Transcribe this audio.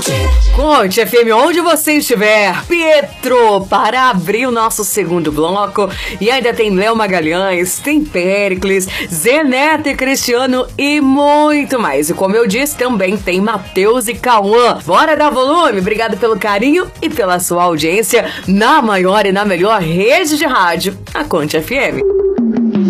Conte FM, onde você estiver. Pietro, para abrir o nosso segundo bloco. E ainda tem Léo Magalhães, tem Péricles, Zeneto e Cristiano e muito mais. E como eu disse, também tem Matheus e Cauã. Bora dar volume? Obrigado pelo carinho e pela sua audiência na maior e na melhor rede de rádio, a Conte FM.